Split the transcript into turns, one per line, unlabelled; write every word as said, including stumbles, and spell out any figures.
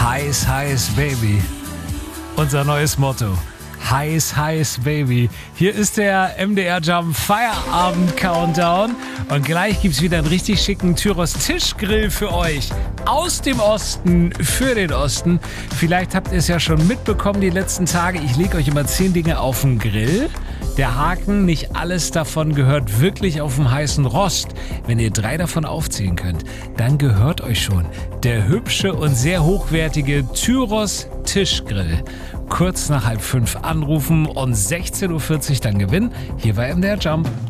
Heiß, heiß, Baby. Unser neues Motto. Heiß, heiß, Baby. Hier ist der M D R Jump Feierabend Countdown. Und gleich gibt's wieder einen richtig schicken Tyros Tischgrill für euch. Aus dem Osten, für den Osten. Vielleicht habt ihr es ja schon mitbekommen die letzten Tage. Ich lege euch immer zehn Dinge auf den Grill. Der Haken, nicht alles davon gehört wirklich auf dem heißen Rost. Wenn ihr drei davon aufzählen könnt, dann gehört euch schon der hübsche und sehr hochwertige Tyros Tischgrill. Kurz nach halb fünf anrufen und sechzehn Uhr vierzig dann gewinnen. Hier war M D R Jump.